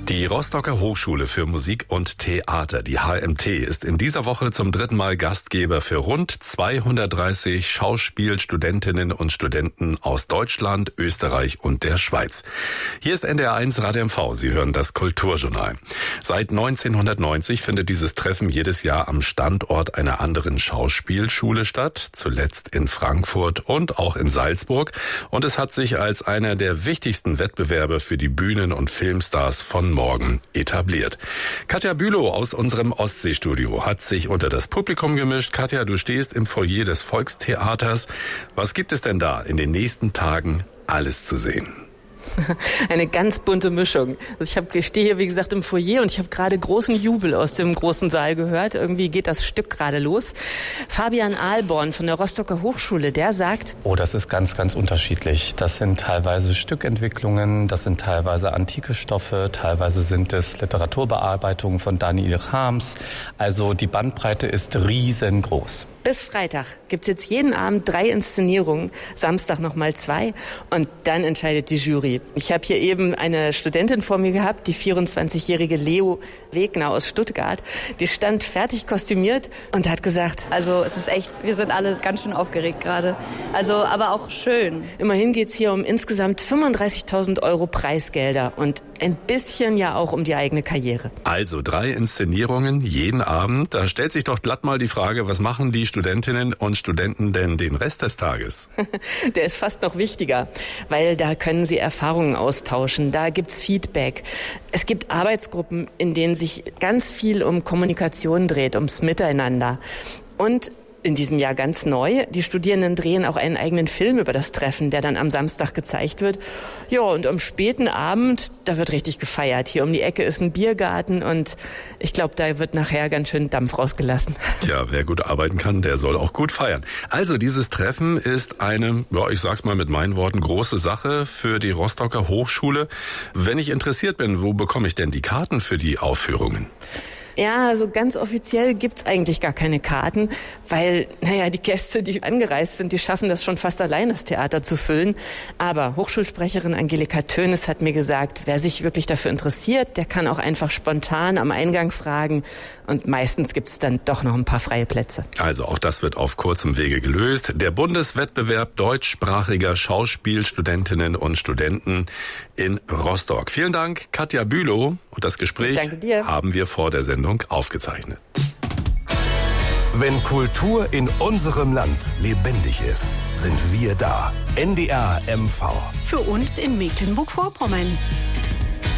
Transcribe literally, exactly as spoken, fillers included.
Die Rostocker Hochschule für Musik und Theater, die H M T, ist in dieser Woche zum dritten Mal Gastgeber für rund zweihundertdreißig Schauspielstudentinnen und Studenten aus Deutschland, Österreich und der Schweiz. Hier ist N D R eins Radio M V. Sie hören das Kulturjournal. Seit neunzehnhundertneunzig findet dieses Treffen jedes Jahr am Standort einer anderen Schauspielschule statt, zuletzt in Frankfurt und auch in Salzburg. Und es hat sich als einer der wichtigsten Wettbewerbe für die Bühnen- und Filmstars von morgen etabliert. Katja Bülow aus unserem Ostseestudio hat sich unter das Publikum gemischt. Katja, du stehst im Foyer des Volkstheaters. Was gibt es denn da in den nächsten Tagen alles zu sehen? Eine ganz bunte Mischung. Also ich, hab, ich stehe hier, wie gesagt, im Foyer und ich habe gerade großen Jubel aus dem großen Saal gehört. Irgendwie geht das Stück gerade los. Fabian Ahlborn von der Rostocker Hochschule, der sagt: Oh, das ist ganz, ganz unterschiedlich. Das sind teilweise Stückentwicklungen, das sind teilweise antike Stoffe, teilweise sind es Literaturbearbeitungen von Daniel Harms. Also die Bandbreite ist riesengroß. Bis Freitag gibt's jetzt jeden Abend drei Inszenierungen, Samstag nochmal zwei und dann entscheidet die Jury. Ich habe hier eben eine Studentin vor mir gehabt, die vierundzwanzigjährige Leo Wegner aus Stuttgart. Die stand fertig kostümiert und hat gesagt: Also es ist echt, wir sind alle ganz schön aufgeregt gerade. Also aber auch schön. Immerhin geht's hier um insgesamt fünfunddreißigtausend Euro Preisgelder und ein bisschen ja auch um die eigene Karriere. Also drei Inszenierungen jeden Abend. Da stellt sich doch glatt mal die Frage, was machen die Studentinnen und Studenten denn den Rest des Tages? Der ist fast noch wichtiger, weil da können sie Erfahrungen austauschen, da gibt's Feedback. Es gibt Arbeitsgruppen, in denen sich ganz viel um Kommunikation dreht, ums Miteinander. Und in diesem Jahr ganz neu, die Studierenden drehen auch einen eigenen Film über das Treffen, der dann am Samstag gezeigt wird. Ja, und am späten Abend, da wird richtig gefeiert. Hier um die Ecke ist ein Biergarten und ich glaube, da wird nachher ganz schön Dampf rausgelassen. Ja, wer gut arbeiten kann, der soll auch gut feiern. Also dieses Treffen ist eine, ja, ich sag's mal mit meinen Worten, große Sache für die Rostocker Hochschule. Wenn ich interessiert bin, wo bekomme ich denn die Karten für die Aufführungen? Ja, so ganz offiziell gibt's eigentlich gar keine Karten, weil, naja, die Gäste, die angereist sind, die schaffen das schon fast allein, das Theater zu füllen. Aber Hochschulsprecherin Angelika Tönes hat mir gesagt, wer sich wirklich dafür interessiert, der kann auch einfach spontan am Eingang fragen. Und meistens gibt's dann doch noch ein paar freie Plätze. Also auch das wird auf kurzem Wege gelöst. Der Bundeswettbewerb deutschsprachiger Schauspielstudentinnen und Studenten in Rostock. Vielen Dank, Katja Bülow. Und das Gespräch haben wir vor der Sendung aufgezeichnet. Wenn Kultur in unserem Land lebendig ist, sind wir da. N D R M V. Für uns in Mecklenburg-Vorpommern.